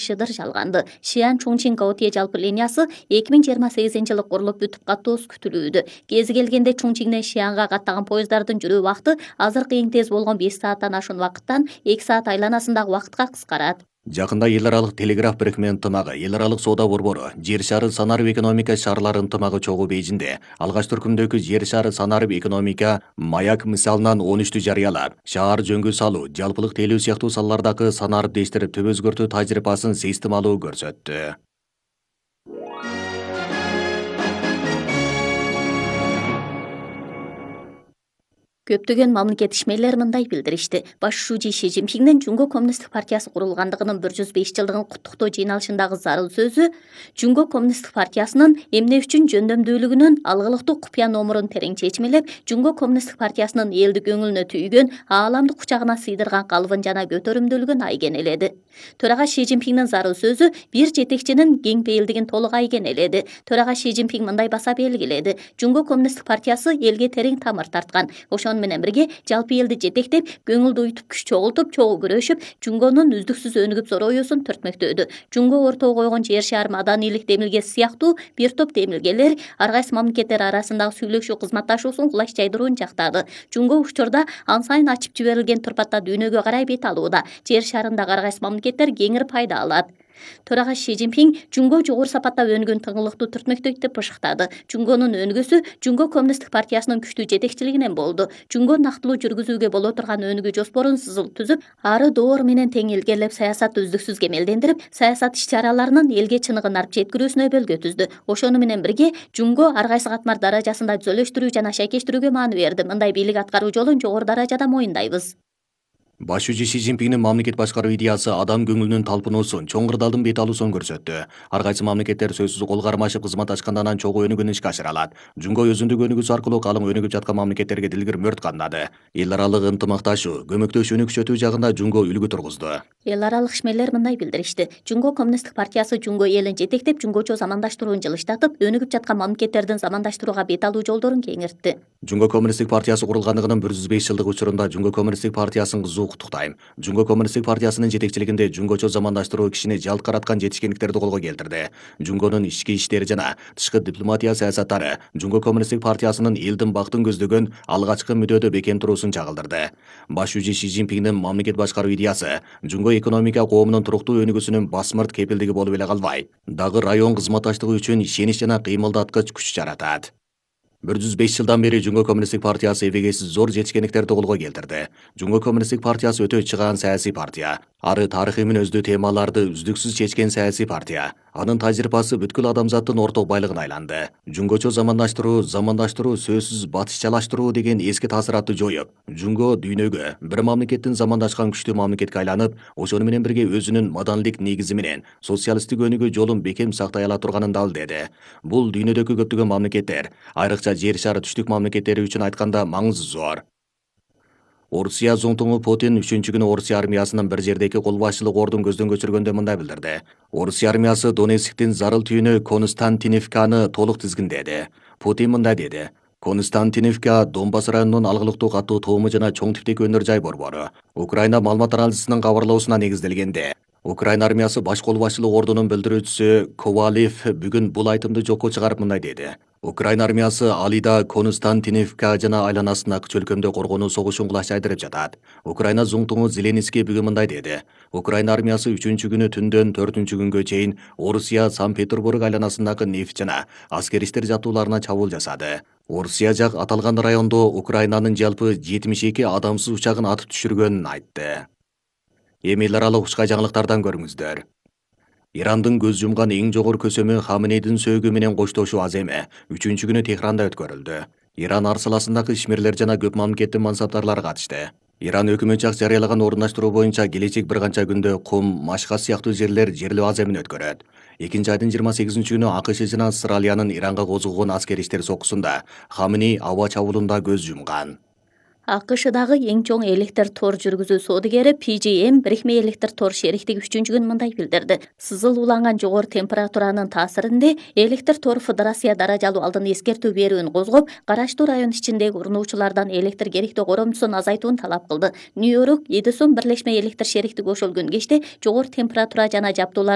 шыдыр жалганды. Шиан Чоңчин Гаотие жалпы линиясы 2028-жылы курулуп бүтүп каттоосу күтүлүүдө. Кези келгенде Чоңчиңден Шианга каттаган поездардын жүрүү убакыты азыркы эң тез болгон 5 сааттан ашуун убакыттан 2 саат айланасындагы убакытка кыскарат. Жакында эл аралык телеграф бирикме ынтымагы, эл аралык соода борбору, жер шары санарып экономика шаарлары ынтымагы чогуу Бейжинде алгач түркүмдөгү жер шары санарып экономика маяк мисалынан 13-тү жарыялап, шаар жөнгө салуу, жалпылык тейлөө сыяктуу салалардагы санарып дештирип түп өзгөртүү тажрыйбасын системалуу көрсөттү. Көптөгөн мамлекет ишмерлер мындай билдиришти. Башчы Ши Цзиньпиңдин Жунго Коммунисттик партиясы курулгандыгынын 105 жылдыгын куттуктоо жыйналышындагы зарыл сөзү Жунго Коммунисттик партиясынын эмне үчүн жөндөмдүүлүгүнүн алгылыктуу купуя номурун терең чечмелеп, Жунго Коммунисттик партиясынын элди көңүлүнө түйгөн, ааламды кучагына сыйдырган калыбын жана көтөрүмдүүлүгүн айгенеледи. Төрага Ши Цзиньпиңдин зарыл сөзү бир жетекчинин кең пейилдигин толук айгенеледи. Төрага Ши Цзиньпиң мындай баса белгиледи: Жунго Коммунисттик партиясы элге терең тамыр тарткан. Ошону менен бирге жалпы элди жетектеп, көңүлдү уютуп, күч чогултуп, чогуу күрөшүп, Жунгонун үздүксүз өнүгүп зороюусун түртмөктөдү. Жунго ортого койгон жер шаар маданийлик демилгеси сыяктуу бир топ демилгелер ар кайсы мамлекеттер арасындагы сүйлөшүү кызматташуусун кулач жайдырууну жактады. Жунго учурда ан сайын ачып жиберилген турпатта дүйнөгө карай бет алууда. Жер шаарындагы ар кайсы мамлекеттер кеңири пайда алат. Төрага Ши Цзиньпиң Жунго жогору сапатта өнүгөн тыңгылыктуу түртмөктөйт деп бышыктады. Жунгонун өнүгүүсү Жунго Коммунисттик партиясынын күчтүү жетекчилигинен болду. Жунго нактылуу жүргүзүүгө боло турган өнүгүү жоспорун сызыл түзүп, ары доор менен тең илгерлеп, саясатты үздүксүз кемелдендирип, саясат иш-чараларынын элге чыныгын арып жеткирүүсүнө өбөлгө түздү. Ошону менен бирге Жунго ар кайсы катмар даражасында түзөлөштүрүү жана шайкештирүүгө маани берди. Мындай бийлик аткаруу жолун жогору даражада моюндайбыз. Башчы Ши Цзиньпиңдин мамлекет башкаруу идеясы адам көңүлүнүн талпынуусун, чоң кырдаалдын бет алуусун көрсөттү. Ар кайсы мамлекеттер сөзсүз кол кармашып кызмат ачкандан анан чогуу өнүгүүнү ишке ашыра алат. Жунго өзүндүк өнүгүүсү аркылуу калың өнүгүп жаткан мамлекеттерге дилгир мөрт кандады. Эл аралык ынтымакташуу, көмөктөшүүнү күчөтүү жагында Жунго үлгү тургузду. Эл аралык ишмерлер мындай билдиришти: Жунго Коммунисттик партиясы Жунго элин жетектеп, жунгочо замандаштырууну жылыштатып, өнүгүп жаткан мамлекеттердин замандаштырууга бет алуу жолдорун кеңиртти. Жунго Коммунисттик партиясы курулгандыгынын 105 жылдык учурунда Жунго Коммунисттик партиясын кызуу куттуктайм. Жунго Коммунисттик партиясынын жетекчилигинде жунгочо замандаштыруу кишини жалт караткан жетишкендиктерди колго келтирди. Жунгонун ички иштери жана тышкы дипломатия саясаттары Жунго Коммунисттик партиясынын элдин бактын көздөгөн алгачкы мүдөөдө бекем туруусун чагылдырды. Башчы Ши Цзиньпиңдин мамлекет башкаруу идеясы Жунго экономика коомунун туруктуу өнүгүүсүнүн басмырт кепилдиги болуп эле калбай, дагы район кызматташтыгы үчүн ишенич жана кыймылдаткыч күч жаратат. 105 жылдан бери Жунго Коммунисттик партиясы эбегейсиз зор жетишкендиктерди колго келтирди. Жунго Коммунисттик партиясы өтө чыгаан саясий партия. Ары тарыхый мүнөздүү темаларды үздүксүз чечкен саясий партия. Анын тажрыйбасы бүткүл адамзаттын орток байлыгына айланды. Жунгочо замандаштыруу сөзсүз батышчалаштыруу деген эски таасыратты жоюп, Жунго дүйнөгө бир мамлекеттин замандашкан күчтүү мамлекетке айланып, ошону менен бирге өзүнүн маданилик негизи менен социалисттик өнүгүү жолун бекем сактай ала турганын далилдеди. Бул дүйнөдөгү көптөгөн мамлекеттер, айрыкча жер шары түштүк мамлекеттери үчүн айтканда маңызы зор. Орусия зоңтуңу Путин 3-күнү Орусия армиясынын бир жердеги кол башчылык ордун көздөн көчүргөндө мындай билдирди. Орусия армиясы Донецктин зарыл түйүнү Константиновканы толук тизгиндеди. Путин мындай деди: Константиновка Донбасс районунун алгылыктуу катуу тоому жана чоң типтеги өнөр жай борбору. Украина маалымат арналжысынын кабарлоосуна негизделгенде, Украина армиясы баш кол башчылык ордунун билдирүүчүсү Ковалев бүгүн бул айтымды жокко чыгарып мындай деди: Украина армиясы Алида, Константиновка жана айланасында чөлкөмдө коргонуу согушун кулаш жайдырып жатат. Украина зоңтуңу Зеленский бүгүн мындай деди: Украина армиясы 3-күнү түндөн 4-күнгө чейин Орусия Санкт-Петербург айланасындагы нефть жана аскер иштер жабдууларына чабуул жасады. Орусия жак аталган райондо Украинанын жалпы 72 адамсыз учагын атып түшүргөнүн айтты. Эми эл аралык учкай жаңылыктардан көрүңүздөр. Ирандын көз жумган эң жогору көсөмү Хаменейдин сөөгү менен коштошуу аз эме 3-күнү Техранда өткөрүлдү. Иран ар саласындагы ишмерлер жана көп мамлекеттин мансаптарлары катышты. Иран өкмөт жак жарыялаган орундаштыруу боюнча келечек бир канча күндө Кум, Машкас сыяктуу жерлер жерлөө аз эмин өткөрөт. 2-айдын 28-күнү АКШ жана Австралиянын Иранга козгогон аскер иштер сокусунда Хаменей аба чабуулунда көз жумган. АКШдагы эң чоң электр тор жүргүзүү соодугери PGM бирикме электр тор шериктиги 3-күн мындай билдирди. Сызыл уланган жогору температуранын таасиринде электр тор Федерация даражалуу алдын эскертүү берүүнү козгоп, караштуу район ичиндеги урунуучулардан электр керектөө коромчусун азайтууну талап кылды. Нью-Йорк, Эдисон бирлешме электр шериктиги ошолгон кечте жогору температура жана жабдуулар